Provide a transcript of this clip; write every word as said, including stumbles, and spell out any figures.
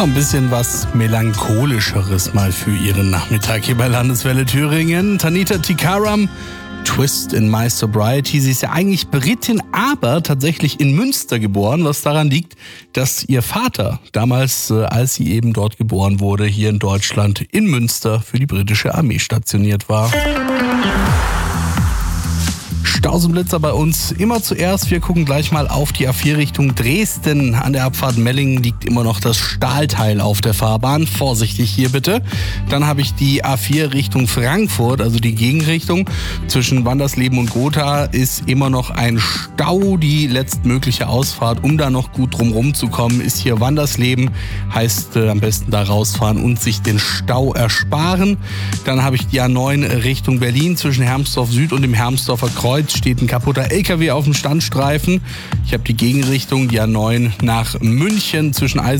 Ein bisschen was Melancholischeres mal für Ihren Nachmittag hier bei Landeswelle Thüringen. Tanita Tikaram, Twist in My Sobriety. Sie ist ja eigentlich Britin, aber tatsächlich in Münster geboren, was daran liegt, dass ihr Vater damals, als sie eben dort geboren wurde, hier in Deutschland in Münster für die britische Armee stationiert war. Stausenblitzer bei uns immer zuerst. Wir gucken gleich mal auf die A vier Richtung Dresden. An der Abfahrt Mellingen liegt immer noch das Stahlteil auf der Fahrbahn. Vorsichtig hier bitte. Dann habe ich die A vier Richtung Frankfurt, also die Gegenrichtung. Zwischen Wandersleben und Gotha ist immer noch ein Stau. Die letztmögliche Ausfahrt, um da noch gut drumherum zu kommen, ist hier Wandersleben. Heißt äh, am besten da rausfahren und sich den Stau ersparen. Dann habe ich die A neun Richtung Berlin. Zwischen Hermsdorf Süd und dem Hermsdorfer Kreuz steht ein kaputter L K W auf dem Standstreifen. Ich habe die Gegenrichtung, die A neun nach München zwischen